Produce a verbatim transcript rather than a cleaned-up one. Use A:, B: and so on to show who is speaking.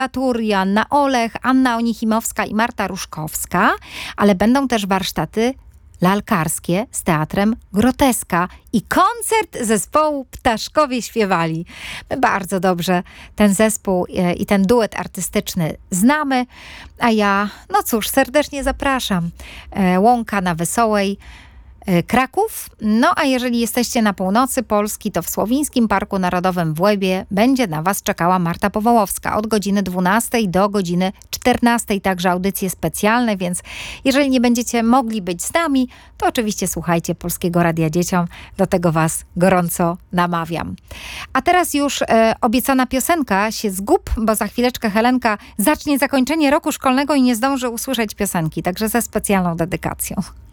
A: Tur, Joanna Olech, Anna Onichimowska i Marta Różkowska, ale będą też warsztaty lalkarskie z teatrem Groteska i koncert zespołu Ptaszkowie Śpiewali. My bardzo dobrze ten zespół i ten duet artystyczny znamy, a ja, no cóż, serdecznie zapraszam. Łąka na Wesołej, Kraków. No a jeżeli jesteście na północy Polski, to w Słowińskim Parku Narodowym w Łebie będzie na was czekała Marta Powołowska od godziny dwunastej do godziny czternastej. Także audycje specjalne, więc jeżeli nie będziecie mogli być z nami, to oczywiście słuchajcie Polskiego Radia Dzieciom. Do tego was gorąco namawiam. A teraz już e, obiecana piosenka się zgub, bo za chwileczkę Helenka zacznie zakończenie roku szkolnego i nie zdąży usłyszeć piosenki, także ze specjalną dedykacją.